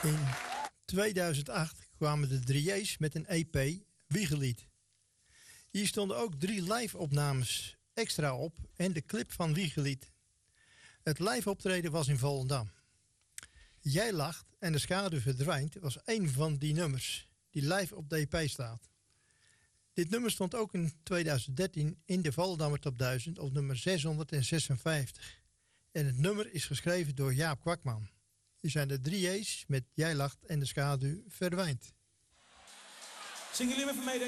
In 2008 kwamen de 3J's met een EP, Wiegelied. Hier stonden ook 3 live-opnames extra op en de clip van Wiegelied. Het live-optreden was in Volendam. Jij lacht en de schaduw verdwijnt was een van die nummers die live op de EP staat. Dit nummer stond ook in 2013 in de Volendammer Top 1000 op nummer 656. En het nummer is geschreven door Jaap Kwakman. Hier zijn de 3J's met Jij lacht en de schaduw verdwijnt. Zingen jullie even mee?